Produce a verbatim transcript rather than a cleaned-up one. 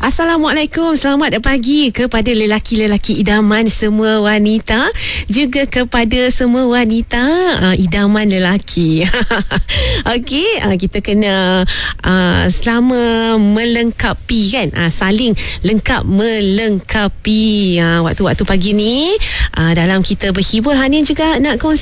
Assalamualaikum, selamat pagi kepada lelaki-lelaki idaman semua wanita, juga kepada semua wanita uh, idaman lelaki. Okey, uh, kita kena uh, selama melengkapi kan, uh, saling lengkap melengkapi uh, waktu-waktu pagi ni uh, dalam kita berhibur. Hanin juga nak kongsi